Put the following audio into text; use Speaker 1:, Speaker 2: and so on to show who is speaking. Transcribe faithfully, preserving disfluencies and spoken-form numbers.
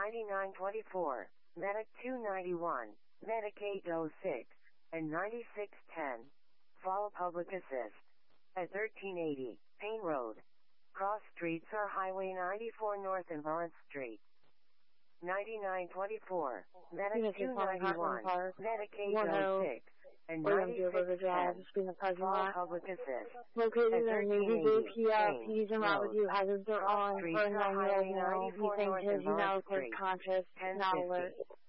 Speaker 1: ninety-nine twenty-four, Medic two ninety-one, Medic eight oh six, and ninety-six ten. Follow public assist. At thirteen eighty, Payne Road. Cross streets are Highway ninety-four North and Lawrence Street. ninety-nine twenty-four, Medic two ninety-one, Medic eight oh six, and ninety-six ten. Follow public assist.
Speaker 2: Located in Navy Bay, P R. P's and route with you. Hazards are on.
Speaker 1: Streets are Highway ninety-four North and Lawrence Street.
Speaker 2: Conscious. Not alert.